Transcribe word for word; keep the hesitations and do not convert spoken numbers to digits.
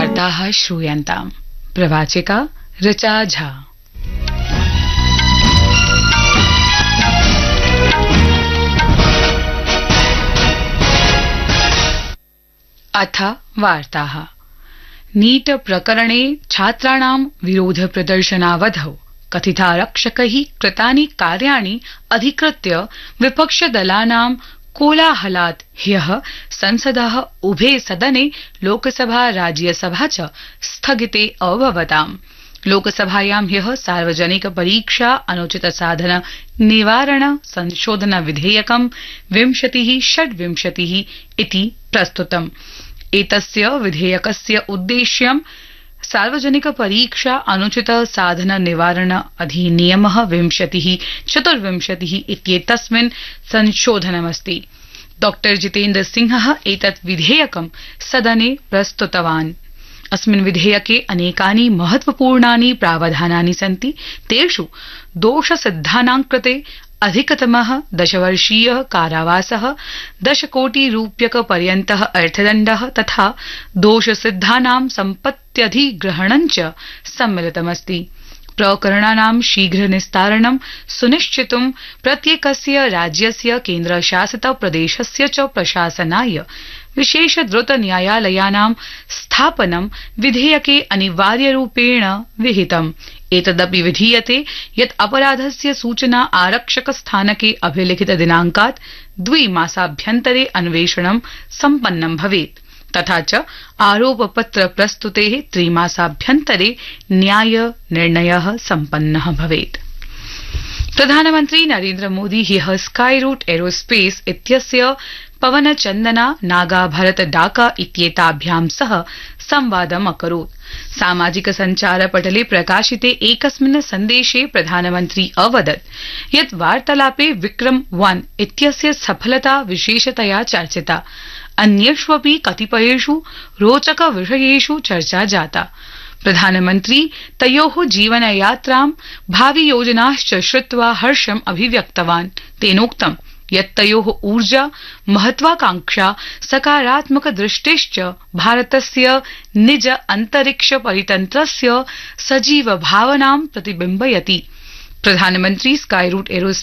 वार्ताः श्रूयन्ताम्। प्रवाचिका ऋचा झा। अथ वार्ताः। नीट प्रकरणे छात्राणां विरोध प्रदर्शनावधौ कथितारक्षकैः कृतानि कार्याणि अधिकृत्य विपक्षदलानां कोलाहलात् ह्यः संसदः उभे सदने लोकसभा राज्यसभा च स्थगिते अभवताम्। लोकसभायां ह्यः सार्वजनिक परीक्षा अनुचित साधन निवारण संशोधन विधेयकं विंशतिः षड्विंशतिः इति प्रस्तुतम्। एतस्य विधेयकस्य उद्देश्यं सार्वजनिक परीक्षा अनुचित साधन निवारण अधिनियमः विंशतिः चतुर्विंशतिः इत्येतस्मिन् संशोधनमस्ति। डॉक्टर जितेन्द्र सिंहः एतत् विधेयकं सदने प्रस्तुतवान्। अस्मिन् विधेयके अनेकानि महत्वपूर्णानि प्रावधानानि सन्ति। तेषु दोषसिद्धानां कृते अधिकतमः दशवर्षीयः कारावासः, दशकोटिरूप्यक पर्यन्तः अर्थदण्डः तथा दोषसिद्धानां सम्पत्त्यधिग्रहणं च सम्मिलितमस्ति। प्रकरणानां शीघ्र निस्तारणं सुनिश्चितुं प्रत्येकस्य राज्यस्य केन्द्रशासित प्रदेशस्य च प्रशासनाय विशेष द्रुत न्यायालयानां स्थापनं विधेयके अनिवार्यरूपेण विहितम्। एतदपि विधीयते यत् अपराधस्य सूचना आरक्षक स्थानके अभिलिखित दिनांकात् द्विमासाभ्यन्तरे अन्वेषणं सम्पन्नं भवेत् तथा च आरोपपत्र प्रस्तुतेः त्रिमासाभ्यन्तरे न्याय निर्णयः सम्पन्नः भवेत्। प्रधानमन्त्री नरेन्द्र मोदी ह्यः स्काईरूट एरोस्पेस इत्यस्य पवनचन्दना नागा भरत डाका इत्येताभ्यां सह संवादम् अकरोत्। सामाजिक संचार पटले प्रकाशिते एकस्मिन् सन्देशे प्रधानमन्त्री अवदत् यत् वार्तालापे विक्रम वन इत्यस्य सफलता विशेषतया चर्चिता। अन्येष्वपि कतिपयेषु रोचक विषयेषु चर्चा जाता। प्रधानमन्त्री तयोः जीवनयात्रां भावि योजनाश्च श्रुत्वा हर्षम् अभिव्यक्तवान्। तेनोक्तम् यत् तयोः ऊर्जा, महत्वाकांक्षा, सकारात्मक दृष्टिश्च भारतस्य निज अंतरिक्ष परितन्त्रस्य सजीव भावनां प्रतिबिम्बयति। प्रधानमन्त्री स्काईरूट एरोस्पेस